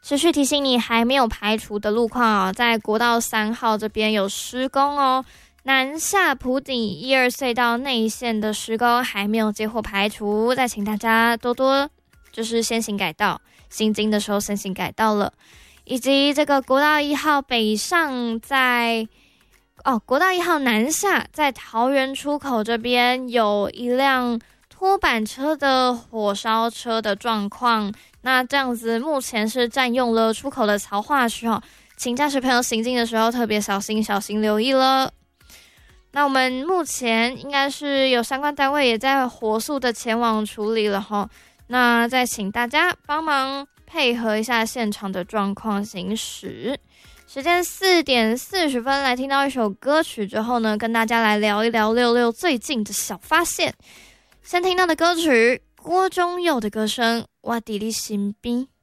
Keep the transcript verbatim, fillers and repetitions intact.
持续提醒你，还没有排除的路况哦，在国道三号这边有施工哦，南下埔底一二隧道内线的施工还没有接获排除，再请大家多多就是先行改道，行经的时候先行改道了。以及这个国道一号北上在哦，国道一号南下在桃园出口这边有一辆拖板车的火烧车的状况，那这样子目前是占用了出口的槽化区哦，请驾驶朋友行进的时候特别小心，小心留意了。那我们目前应该是有相关单位也在火速的前往处理了齁，那再请大家帮忙配合一下现场的状况行驶。时间四点四十分，来听到一首歌曲之后呢，跟大家来聊一聊六六最近的小发现。先听到的歌曲，郭忠佑的歌声《我伫你身边》。